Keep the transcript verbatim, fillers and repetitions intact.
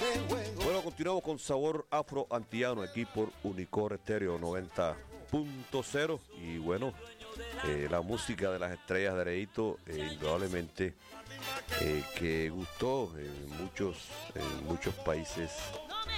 Bueno, continuamos con Sabor Afro Antillano aquí por Unicore Stereo noventa punto cero y bueno, eh, la música de las estrellas de Areito eh, indudablemente eh, que gustó en muchos, en muchos países